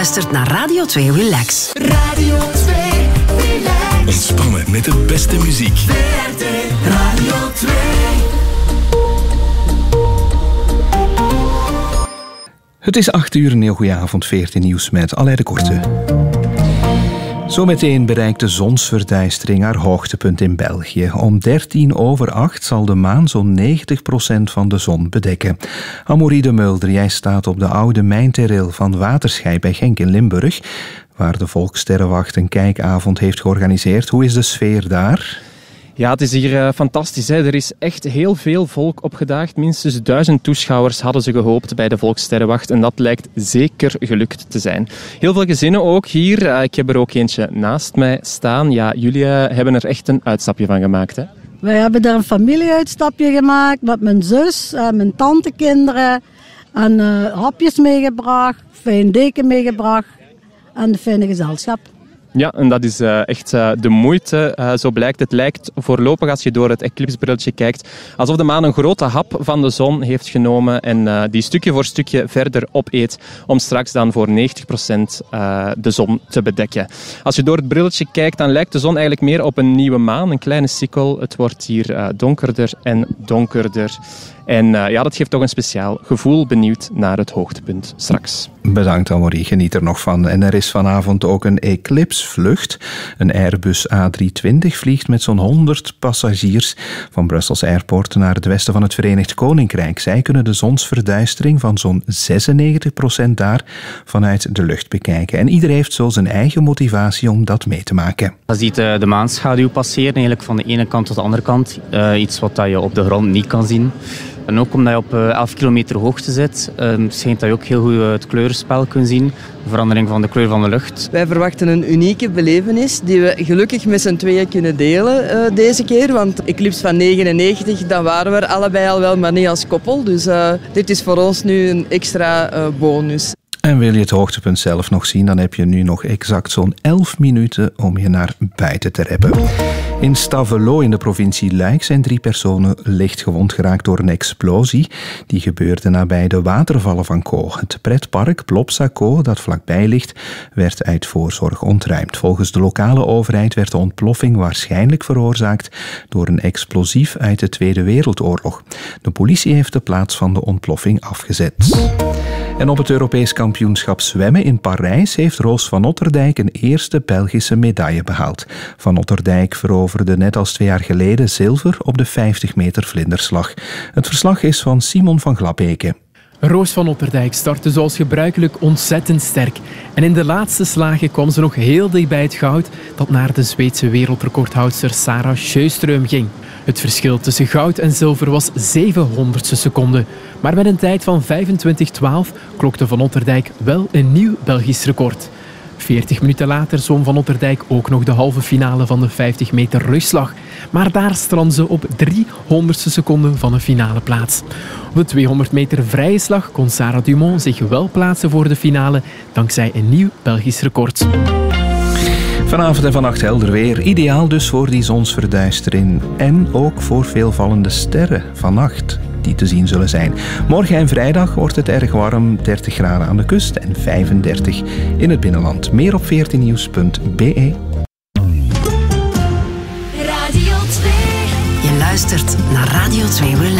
luistert naar Radio 2 Relax. Radio 2 Relax. Ontspannen met de beste muziek. VRT Radio 2. Het is 8 uur, een heel goede avond, 14 nieuws met Alain de Korte. Zometeen bereikt de zonsverduistering haar hoogtepunt in België. Om 7:13 zal de maan zo'n 90% van de zon bedekken. Amaury de Mulder, jij staat op de oude mijnterrail van Waterschei bij Genk in Limburg, waar de Volkssterrenwacht een kijkavond heeft georganiseerd. Hoe is de sfeer daar? Ja, het is hier fantastisch. Hè? Er is echt heel veel volk opgedaagd. Minstens 1000 toeschouwers hadden ze gehoopt bij de Volkssterrenwacht. En dat lijkt zeker gelukt te zijn. Heel veel gezinnen ook hier. Ik heb er ook eentje naast mij staan. Ja, jullie hebben er echt een uitstapje van gemaakt, hè? Wij hebben er een familieuitstapje gemaakt met mijn zus en mijn tantekinderen. En hapjes meegebracht, fijn deken meegebracht en een fijne gezelschap. Ja, en dat is echt de moeite. Zo blijkt, het lijkt voorlopig, als je door het eclipsbrilletje kijkt, alsof de maan een grote hap van de zon heeft genomen en die stukje voor stukje verder opeet om straks dan voor 90% de zon te bedekken. Als je door het brilletje kijkt, dan lijkt de zon eigenlijk meer op een nieuwe maan, een kleine sikkel. Het wordt hier donkerder en donkerder. En ja, dat geeft toch een speciaal gevoel. Benieuwd naar het hoogtepunt straks. Bedankt, Amaury. Geniet er nog van. En er is vanavond ook een eclipsvlucht. Een Airbus A320 vliegt met zo'n 100 passagiers van Brussels Airport naar het westen van het Verenigd Koninkrijk. Zij kunnen de zonsverduistering van zo'n 96% daar vanuit de lucht bekijken. En ieder heeft zo zijn eigen motivatie om dat mee te maken. Je ziet de maanschaduw passeren, eigenlijk van de ene kant tot de andere kant. Iets wat je op de grond niet kan zien. En ook omdat je op 11 kilometer hoogte zit, schijnt dat je ook heel goed het kleurenspel kunt zien. De verandering van de kleur van de lucht. Wij verwachten een unieke belevenis die we gelukkig met z'n tweeën kunnen delen deze keer. Want Eclipse van 99, dan waren we er allebei al wel, maar niet als koppel. Dus dit is voor ons nu een extra bonus. En wil je het hoogtepunt zelf nog zien, dan heb je nu nog exact zo'n 11 minuten om je naar buiten te reppen. In Stavelot in de provincie Luik zijn 3 personen licht gewond geraakt door een explosie. Die gebeurde nabij de watervallen van Caux. Het pretpark Plopsa Caux, dat vlakbij ligt, werd uit voorzorg ontruimd. Volgens de lokale overheid werd de ontploffing waarschijnlijk veroorzaakt door een explosief uit de Tweede Wereldoorlog. De politie heeft de plaats van de ontploffing afgezet. En op het Europees kampioenschap zwemmen in Parijs heeft Roos van Otterdijk een eerste Belgische medaille behaald. Van Otterdijk veroverde net als 2 jaar geleden zilver op de 50 meter vlinderslag. Het verslag is van Simon van Glabeke. Roos van Otterdijk startte zoals gebruikelijk ontzettend sterk. En in de laatste slagen kwam ze nog heel dicht bij het goud dat naar de Zweedse wereldrecordhoudster Sarah Sjöström ging. Het verschil tussen goud en zilver was 700ste seconde. Maar met een tijd van 25:12 klokte Van Otterdijk wel een nieuw Belgisch record. 40 minuten later zwom Van Otterdijk ook nog de halve finale van de 50 meter rustslag. Maar daar strandde ze op 300ste seconde van een finale plaats. Op de 200 meter vrije slag kon Sarah Dumont zich wel plaatsen voor de finale, dankzij een nieuw Belgisch record. Vanavond en vannacht helder weer. Ideaal dus voor die zonsverduistering. En ook voor veel vallende sterren vannacht die te zien zullen zijn. Morgen en vrijdag wordt het erg warm. 30 graden aan de kust en 35 in het binnenland. Meer op 14nieuws.be. Je luistert naar Radio 2 Relax.